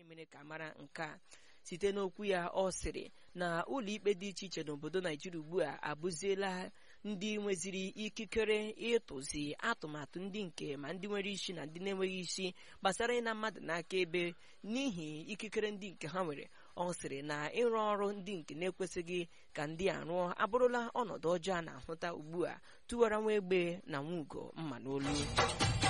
mere ka mara nke a site n'okwu ya. Ọ sịrị na ụlọikpe dị iche iche n'obodo Naijiria ugbu a abụziela ndị nweziri ikikere ịtụzi atụmatụ ndị nke ma ndị nwere isi na ndị na-enweghị isi gbasara ịna mmadụ n'aka ebe n'ihi ikikere ndị nke ha nwere. Ọ sịrị na ịrụ ọrụ ndị nke na-ekwesịghị ka ndị a rụọ abụrụla ọnọdụ ọjọọ a na-ahụta ugbu a tụwara nwa egbe na nwa ugo mma n'olu.